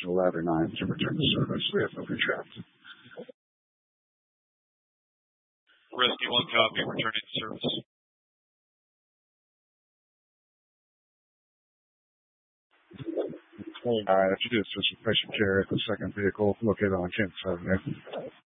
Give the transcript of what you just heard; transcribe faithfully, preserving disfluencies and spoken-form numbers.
to ladder nine to return to service. We have no retract. Rescue one copy, returning to service. twenty-nine, if you do assist with patient care at the second vehicle located on Kansas Avenue.